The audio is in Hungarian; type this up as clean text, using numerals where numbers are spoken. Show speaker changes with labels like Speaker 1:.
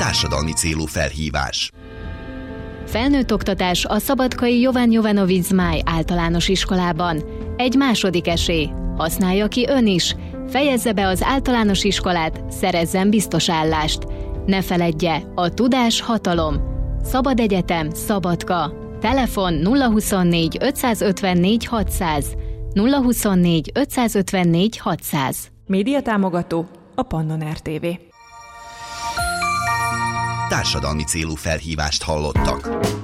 Speaker 1: Társadalmi célú felhívás.
Speaker 2: Felnőtt oktatás a szabadkai Jovan Jovanovic Zmáj általános iskolában. Egy második esély. Használja ki ön is. Fejezze be az általános iskolát, szerezzen biztos állást. Ne feledje, a tudás hatalom. Szabad Egyetem, Szabadka. Telefon 024 554 600. 024 554 600.
Speaker 3: Médiatámogató a Pannon RTV.
Speaker 1: Társadalmi célú felhívást hallottak.